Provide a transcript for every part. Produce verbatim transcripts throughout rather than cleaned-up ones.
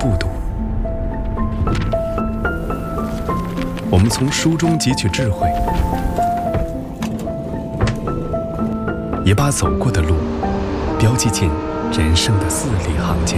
步读。我们从书中汲取智慧，也把走过的路标记进人生的字里行间。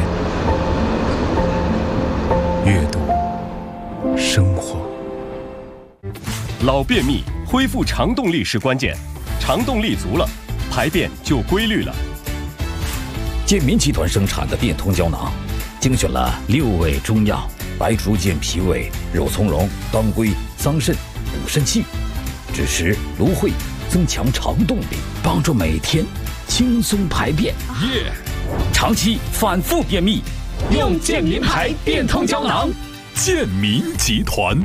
阅读，生活。 老便秘，恢复肠动力是关键，肠动力足了，排便就规律了。 健民集团生产的变通胶囊，精选了六味中药，白术健脾胃、肉苁蓉、当归、桑葚、补肾气，枳实、芦荟，增强肠动力，帮助每天轻松排便。 耶！ 长期反复便秘，用健民牌变通胶囊。 健民集团。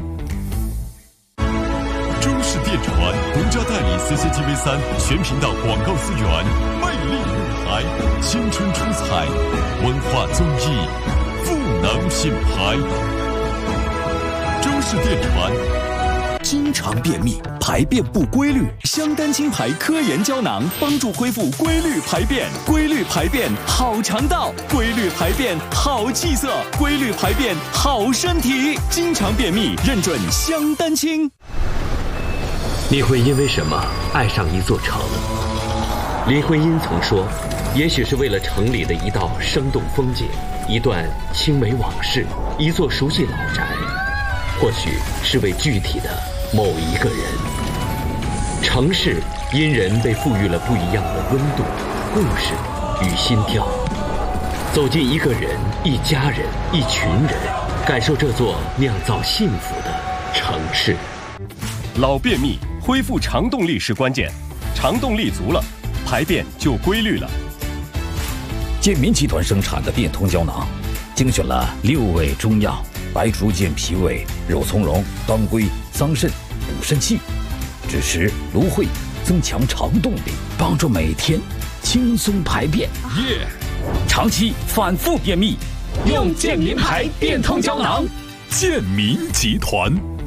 中视电传独家代理 C C T V 三全频道广告资源，魅力舞台，青春出彩，文化综艺，赋能品牌。中视电传。 经常便秘，排便不规律，香丹青牌科研胶囊帮助恢复规律排便，规律排便好肠道，规律排便好气色，规律排便好身体。经常便秘认准香丹青。 你会因为什么爱上一座城？林徽因曾说，也许是为了城里的一道生动风景，一段青梅往事，一座熟悉老宅，或许是为具体的某一个人。城市因人被赋予了不一样的温度、故事与心跳。走进一个人、一家人、一群人，感受这座酿造幸福的城市。 老便秘，恢复肠动力是关键，肠动力足了，排便就规律了。 健民集团生产的变通胶囊，精选了六味中药，白术健脾胃、肉苁蓉、当归、桑葚、补肾气，枳实、芦荟，增强肠动力，帮助每天轻松排便。 耶！ 长期反复便秘，用健民牌变通胶囊。 健民集团。